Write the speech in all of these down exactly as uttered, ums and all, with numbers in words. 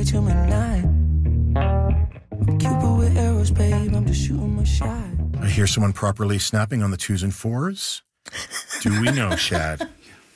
way to my nine. I'm Cupid with arrows, babe. I'm just shooting my shot. I hear someone properly snapping on the twos and fours. Do we know, Shad?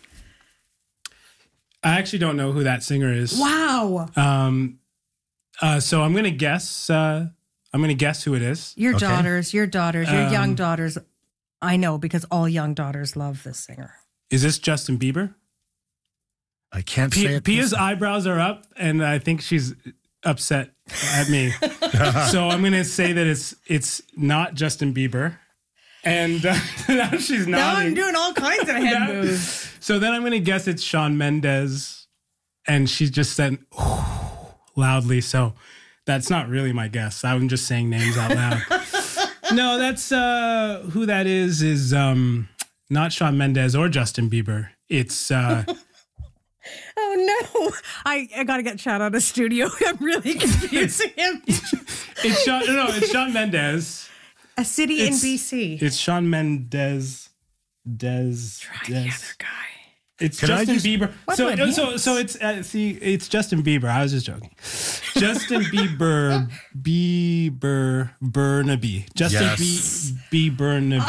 I actually don't know who that singer is. Wow. Um, uh, so I'm going to guess. Uh, I'm going to guess who it is. Your Okay. daughters, your daughters, your Um, young daughters. I know because all young daughters love this singer. Is this Justin Bieber? I can't P- say it. Pia's eyebrows are up, and I think she's upset at me. So I'm going to say that it's it's not Justin Bieber. And uh, now she's Now nodding. I'm doing all kinds of head Now- moves. So then I'm going to guess it's Shawn Mendes, and she just said loudly. So that's not really my guess. I'm just saying names out loud. No, that's uh, who that is. Is um, not Shawn Mendes or Justin Bieber. It's uh, Oh no! I, I gotta get Chad out of studio. I'm really confusing him. it's Shawn. No, no, it's Shawn Mendes. A city It's- in B C. It's Shawn Mendes. Des. Try Des. the other guy. It's Can I Justin just- Bieber. What So, about so, his? so it's uh, see, it's Justin Bieber. I was just joking. Justin Bieber, Bieber, Burnaby. Justin Yes. B. B. Burnaby.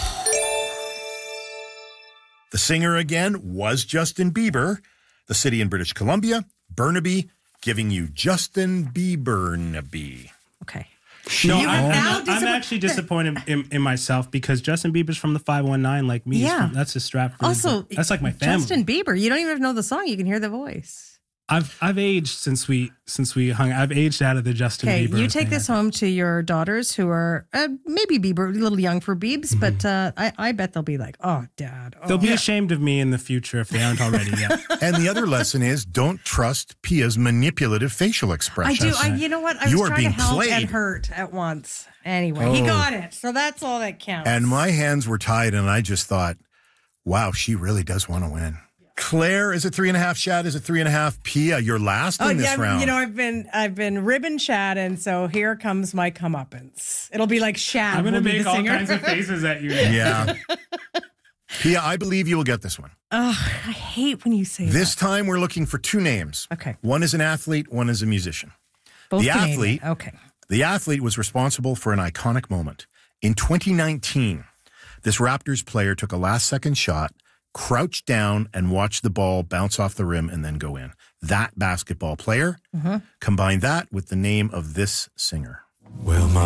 The singer again was Justin Bieber. The city in British Columbia, Burnaby, giving you Justin Bieber-naby. Okay. No, You I'm, are I'm, now I'm disappoint- actually disappointed in, in myself because Justin Bieber's from the five one nine, like me. He's Yeah. from- that's a Stratford. Also, that's like my family. Justin Bieber. You don't even know the song. You can hear the voice. I've I've aged since we since we hung. I've aged out of the Justin Okay, Bieber. you take thing. this home to your daughters who are uh, maybe Bieber, a little young for Biebs, but uh, I, I bet they'll be like, oh, Dad. Oh. They'll be ashamed of me in the future if they aren't already yet. And the other lesson is don't trust Pia's manipulative facial I expressions. do. I, you know what? I You was are trying being to help played. and hurt at once. Anyway, he Oh. got it. So that's all that counts. And my hands were tied, and I just thought, wow, she really does want to win. Claire, is it three and a half? Shad, is it three and a half? Pia, you're last Oh in this yeah, round. you know I've been I've been ribbon Shad, and so here comes my comeuppance. It'll be like Shad. I'm going to will be make the all singer. kinds of faces at you. yeah. Pia, I believe you will get this one. Ugh, I hate when you say This time we're looking for two names. Okay. One is an athlete, one is a musician. that. Both the Canadian. athlete- Okay. The athlete was responsible for an iconic moment. In twenty nineteen, this Raptors player took a last-second shot, crouched down, and watched the ball bounce off the rim and then go in. That basketball player, combine that with the name of this singer. Well, my